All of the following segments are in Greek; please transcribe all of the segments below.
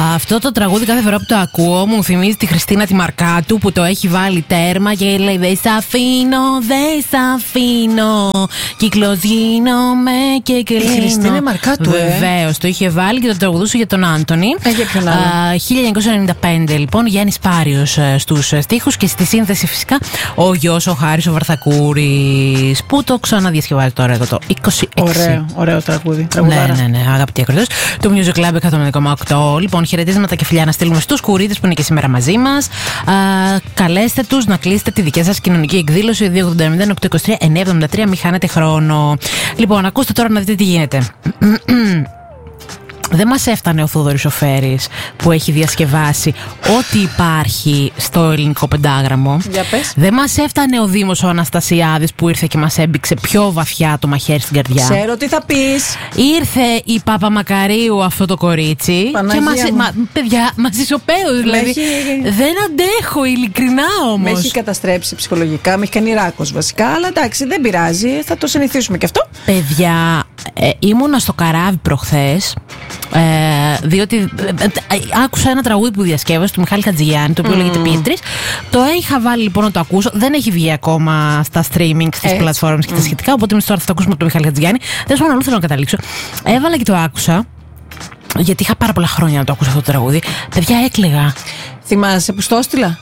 Αυτό το τραγούδι κάθε φορά που το ακούω μου θυμίζει τη Χριστίνα τη Μαρκάτου που το έχει βάλει τέρμα και λέει «Δεν σ' αφήνω, δεν σ' αφήνω, κύκλος γίνομαι και κλείνω». Η Χριστίνα Μαρκάτου, Βεβαίως, το είχε βάλει και το τραγουδούσε για τον Άντωνη. Για ποιον άλλο? 1995 λοιπόν, Γιάννης Πάριος στους στίχους και στη σύνθεση φυσικά ο γιος ο Χάρης ο Βαρθακούρης που το ξαναδιασκευάζει τώρα εδώ το 26. Ωραίο τραγούδι. Ναι, αγαπητοί ακροατές. Το Music Club 100,8. Λοιπόν, χαιρετίσματα και φιλιά να στείλουμε στους κουρίδες που είναι και σήμερα μαζί μας. Καλέστε τους να κλείσετε τη δική σας κοινωνική εκδήλωση 289-823-973. Μην χάνετε χρόνο. Λοιπόν, ακούστε τώρα να δείτε τι γίνεται. Δεν μας έφτανε ο Θόδωρης ο Φέρης που έχει διασκευάσει ό,τι υπάρχει στο ελληνικό πεντάγραμμο. Για πες. Δεν μας έφτανε ο Δήμος ο Αναστασιάδης που ήρθε και μας έμπηξε πιο βαθιά το μαχαίρι στην καρδιά. Ξέρω τι θα πεις. Ήρθε η Παπαμακαρίου αυτό το κορίτσι. Παναγία και παιδιά, μας ισοπαίου δηλαδή. Δεν αντέχω, ειλικρινά όμως. Με έχει καταστρέψει ψυχολογικά, με έχει κάνει ράκος βασικά. Αλλά εντάξει, δεν πειράζει, θα το συνηθίσουμε κι αυτό. Παιδιά, ήμουνα στο καράβι προχθές. Διότι άκουσα ένα τραγούδι που διασκεύασε του Μιχάλη Χατζηγιάννη, το οποίο λέγεται Πίτρης. Το είχα βάλει λοιπόν να το ακούσω. Δεν έχει βγει ακόμα στα streaming, στις πλατφόρμες και τα σχετικά. Οπότε εμείς τώρα θα το ακούσουμε από τον Μιχάλη Χατζηγιάννη. Τέλος πάντων, αλλού θέλω να καταλήξω. Έβαλα και το άκουσα. Γιατί είχα πάρα πολλά χρόνια να το ακούσω αυτό το τραγούδι. Παιδιά, έκλαιγα. Θυμάσαι που στο έστειλα?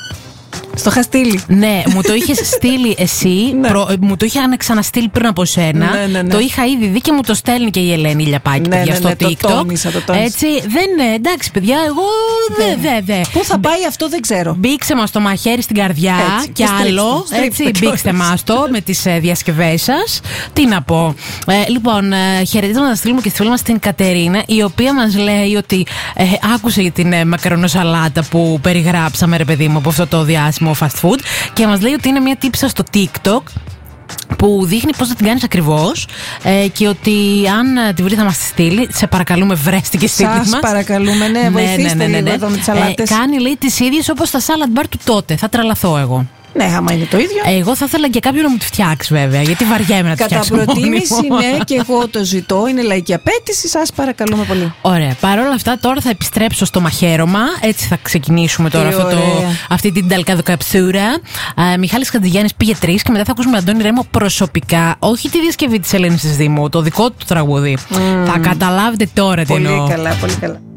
Στο είχα στείλει. Ναι, μου το είχες στείλει εσύ. Μου το είχαν ξαναστείλει πριν από σένα. Ναι. Το είχα ήδη δει και μου το στέλνει και η Ελένη Λιαπάκη, παιδιά, στο TikTok. Το τόνισα. Έτσι, εντάξει, παιδιά, εγώ δεν. Πού θα πάει αυτό δεν ξέρω. Μπήξε μας το μαχαίρι στην καρδιά έτσι, και άλλο. Έτσι, μπήξτε μας το με τις διασκευές σας. Τι να πω. Λοιπόν, χαιρετίσματα να στείλουμε και στη φίλη μας την Κατερίνα, η οποία μας λέει ότι άκουσε για την μακαρονοσαλάτα που περιγράψαμε, ρε παιδί μου, από αυτό το διάστημα fast food και μας λέει ότι είναι μια τύψα στο TikTok που δείχνει πώς θα την κάνεις ακριβώς και ότι αν τη βρει θα μας τη στείλει. Σε παρακαλούμε, βρέστε και στείλτε μας. Σας παρακαλούμε, βοηθήστε λίγο εδώ με τις σαλάτες. Κάνει, λέει, τις ίδιες όπως τα salad bar του τότε. Θα τρελαθώ εγώ. Ναι, άμα είναι το ίδιο. Εγώ θα ήθελα και κάποιον να μου τη φτιάξει, βέβαια, γιατί βαριέμαι να τη φτιάξω. Κατά προτίμηση, ναι, και εγώ το ζητώ. Είναι λαϊκή απέτηση. Σας παρακαλούμε πολύ. Ωραία. Παρ' όλα αυτά, τώρα θα επιστρέψω στο μαχαίρωμα. Έτσι θα ξεκινήσουμε τώρα αυτή την ταλκαδοκαψούρα. Μιχάλης Χατζηγιάννης πήγε 3 και μετά θα ακούσουμε Αντώνη Ρέμο προσωπικά. Όχι τη διασκευή της Ελένης της Δήμου, το δικό του τραγούδι. Θα καταλάβετε τώρα τι εννοώ. Πολύ καλά, πολύ καλά.